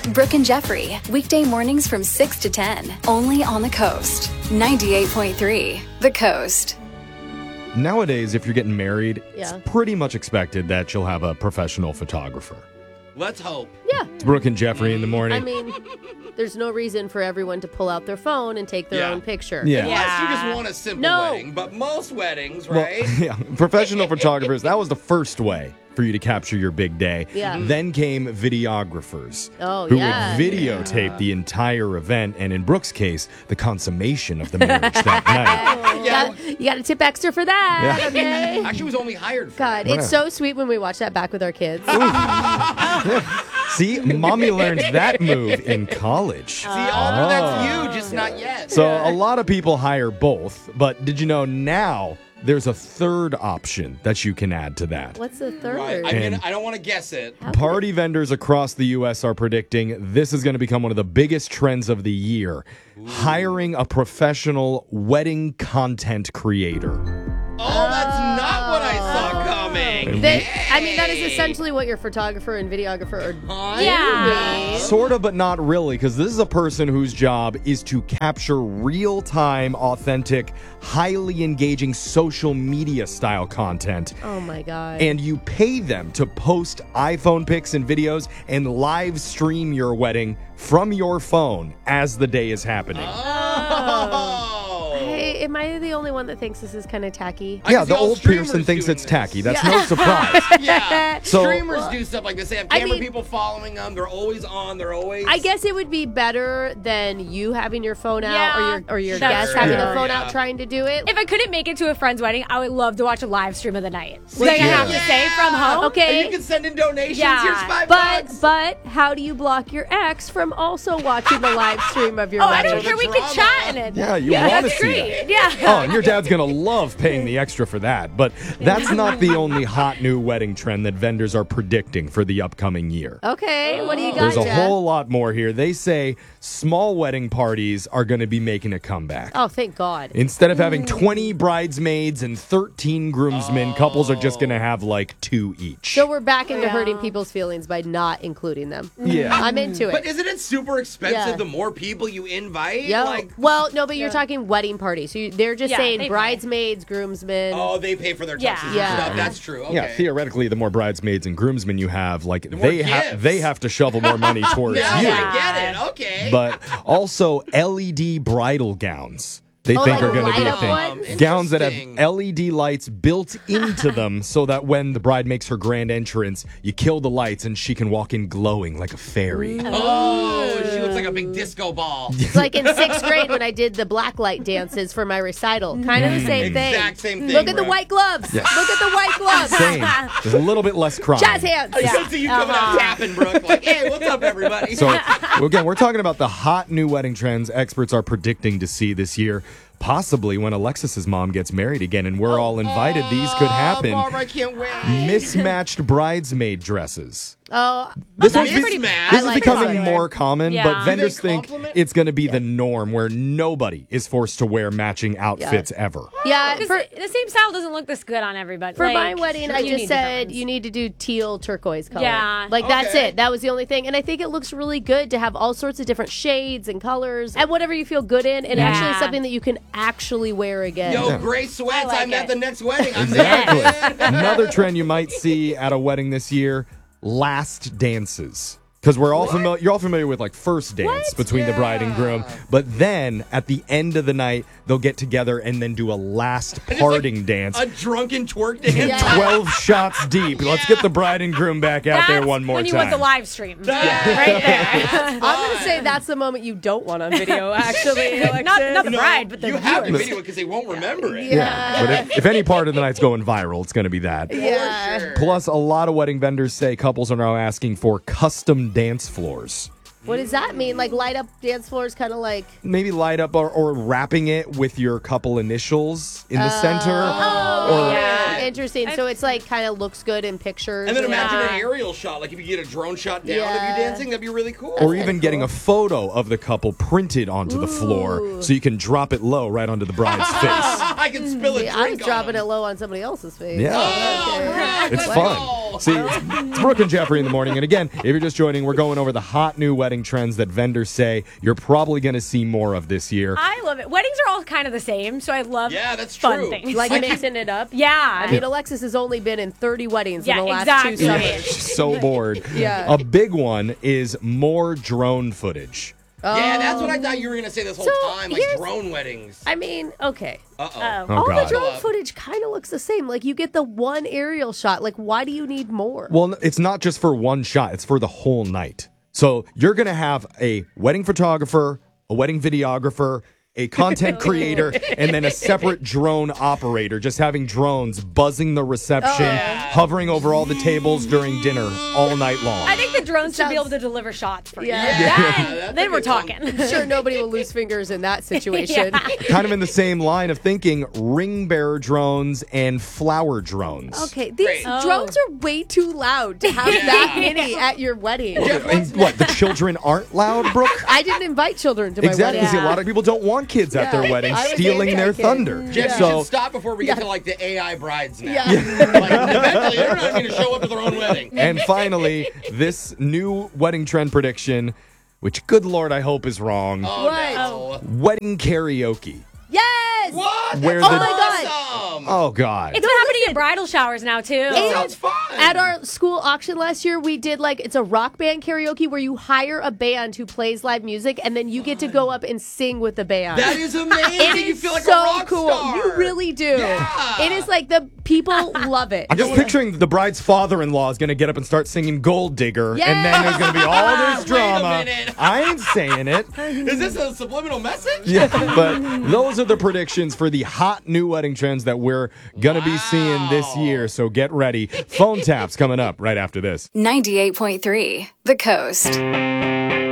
Brooke and Jeffrey, weekday mornings from 6 to 10, only on the Coast. 98.3, The Coast. Nowadays, if you're getting married, Yeah. it's pretty much expected that you'll have a professional photographer. Let's hope. Yeah. It's Brooke and Jeffrey in the morning. I mean, there's no reason for everyone to pull out their phone and take their Yeah. own picture. Yeah. Unless you just want a simple No. wedding, but most weddings, Well, right? yeah, professional photographers, that was the first way for you to capture your big day. Yeah. Then came videographers Oh, who yeah. would videotape the entire event, and in Brooke's case, the consummation of the marriage that night. Yeah. You got to tip extra for that, Yeah. okay? Actually, was only hired for God, it's so sweet when we watch that back with our kids. See, mommy learned that move in college. See, Alder, that's you, just not yet. So a lot of people hire both, but did you know now there's a third option that you can add to that? What's the third? Right. I don't want to guess it. Party vendors across the U.S. are predicting this is going to become one of the biggest trends of the year. Hiring a professional wedding content creator. Oh, that's not what I saw coming. That is essentially what your photographer and videographer are doing. Yeah. Sort of, but not really, because this is a person whose job is to capture real-time, authentic, highly engaging social media style content. Oh my God. And you pay them to post iPhone pics and videos and live stream your wedding from your phone as the day is happening. Oh. Hey, am I the only one that thinks this is kind of tacky? I Yeah, can see the all old streamers Pearson thinks doing it's this. tacky. That's no surprise. Yeah. So- Streamers do stuff like this. They have I camera mean- people following them. They're always on. They're always. I guess it would be better than you having your phone out Yeah, or your that's guest having true. a phone Yeah. out trying to do it. If I couldn't make it to a friend's wedding, I would love to watch a live stream of the night. See, Like I yeah. have to say from home. Okay. And you can send in donations. Yeah. Here's $5. But how do you block your ex from also watching the live stream of your Oh, I wedding? don't care. We could drama. chat in it. Yeah, you want to That's see great. that. Yeah. Oh, and your dad's going to love paying the extra for that. But that's not the only hot new wedding trend that vendors are predicting for the upcoming year. Okay, what do you got, There's a Jeff? whole lot more here. They say small wedding parties are going to be making a comeback. Oh, thank God. Instead of having 20 bridesmaids and 13 groomsmen, couples are just going to have like 2 each. So we're back into hurting people's feelings by not including them. Yeah. I'm into But it. isn't it super expensive Yeah. the more people you invite? Yeah. Like, Well, no, but you're talking wedding parties. So they're just Yeah, saying they pay. bridesmaids, groomsmen. oh, they pay for their Yeah. tuxes and Yeah. stuff. That's true. Okay. Yeah, theoretically, the more bridesmaids and groomsmen you have, like more they gifts. they have to shovel more money towards Now you. I get it. Okay. But also LED bridal gowns. They Oh, think like are going to be a light-up thing. ones? Gowns that have Interesting. LED lights built into them so that when the bride makes her grand entrance, you kill the lights and she can walk in glowing like a fairy. Oh, she looks like a big disco ball. It's like in 6th grade when I did the blacklight dances for my recital. Kind of the same thing. Exact same thing. Look at the Brooke. white gloves. Look at the white gloves. Same. There's a little bit less crime. Jazz hands. I can see you coming out tapping, Brooke. Like, hey, what's up, everybody? So, again, we're talking about the hot new wedding trends experts are predicting to see this year. Possibly when Alexis's mom gets married again and we're all invited, these could happen. Barbara, I can't wait. Mismatched bridesmaid dresses. Oh, This, that's one's pretty mad. this I is like becoming this. more common, Yeah. but Do vendors they think compliment? it's going to be the norm where nobody is forced to wear matching outfits ever. yeah. Because the same style doesn't look this good on everybody. For Like, my wedding, I you just need said different you need to do teal turquoise color. Yeah. Like, that's Okay. it. That was the only thing. And I think it looks really good to have all sorts of different shades and colors and whatever you feel good in. And actually Yeah. something that you can actually wear again. Yo, gray sweats. I like I'm at it. the next wedding. I'm Exactly. there. Another trend you might see at a wedding this year: last dances. Because we're all familiar, you're all familiar with like first dance between the bride and groom, but then at the end of the night they'll get together and then do a last It's parting like dance. A drunken twerk dance. Yeah. 12 shots deep. Let's get the bride and groom back out there That's one more when you time. want the live stream. Yeah. Right there. I'm going to say that's the moment you don't want on video, actually. not the No, bride, but the you have to viewers. video it because they won't remember it. Yeah, but if any part of the night's going viral, it's going to be that. Yeah. For sure. Plus, a lot of wedding vendors say couples are now asking for custom dance floors. What does that mean? Like light up dance floors, kind of like. Maybe light up or wrapping it with your couple initials in the center. Oh, Or yeah. Interesting. So it's like kind of looks good in pictures. And then imagine Yeah. an aerial shot. Like if you get a drone shot down of Yeah. you dancing, that'd be really cool. or even getting a photo of the couple printed onto the floor so you can drop it low right onto the bride's face. I can spill a Yeah, drink I was dropping on it low on somebody else's face. Yeah. Okay. It's Let's fun. go. See, it's Brooke and Jeffrey in the morning. And again, if you're just joining, we're going over the hot new wedding trends that vendors say you're probably going to see more of this year. I love it. Weddings are all kind of the same, so I love that's fun true. things. Like mixing it up. yeah. I mean, Alexis has only been in 30 weddings in Yeah, the last exactly. 2 summers. She's so bored. Yeah. A big one is more drone footage. Yeah, that's what I thought you were going to say this whole So, time, like here's- drone weddings. I mean, okay. Uh-oh. Oh, All God. the drone footage kind of looks the same. Like, you get the one aerial shot. Like, why do you need more? Well, it's not just for one shot, it's for the whole night. So you're going to have a wedding photographer, a wedding videographer, a content creator, and then a separate drone operator, just having drones buzzing the reception, hovering over all the tables during dinner all night long. I think the drones should be Sounds- able to deliver shots for you. that's Then a we're good one. talking. I'm sure nobody will lose fingers in that situation. Kind of in the same line of thinking, ring bearer drones and flower drones. Okay, these Great. drones are way too loud to have that many at your wedding. And what, the children aren't loud, Brooke? I didn't invite children to my Exactly. wedding. See, a lot of people don't want kids at their Yeah. wedding, I was stealing their anti-kid. thunder. Jeff, you So should stop before we get to like the AI brides now. Yeah. Like, eventually, they're not going to show up to their own wedding. And finally, this new wedding trend prediction, which, good Lord, I hope is wrong. Oh, What? no. Wedding karaoke. Yes! What? Where That's the- Oh my God. awesome. Oh, God. It's what happening at bridal showers now, too. That sounds fun. At our school auction last year, we did it's a rock band karaoke where you hire a band who plays live music and then you get to go up and sing with the band. That is amazing. It You is feel like so a rock cool. star. You really do. Yeah. It is like the people love it. I'm just picturing the bride's father-in-law is going to get up and start singing Gold Digger, and then Yes. there's going to be all this Wait a drama. minute. I ain't saying it. Is this a subliminal message? Yeah, but those are the predictions for the hot new wedding trends that we're going to be seeing this year, so get ready. Phone taps coming up right after this. 98.3 The Coast.